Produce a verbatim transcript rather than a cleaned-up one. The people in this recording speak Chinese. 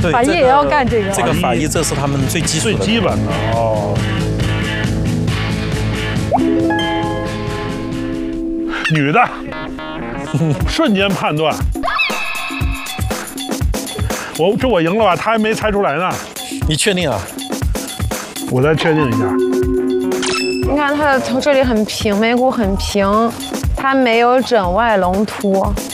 对， 法医也要干这个。 这个法医，这是他们最基础的、 最基本的哦。女的，瞬间判断。我这我赢了吧？他还没猜出来呢。 你确定啊？ 我再确定一下。 你看他的头这里很平，眉骨很平，他没有枕外隆凸。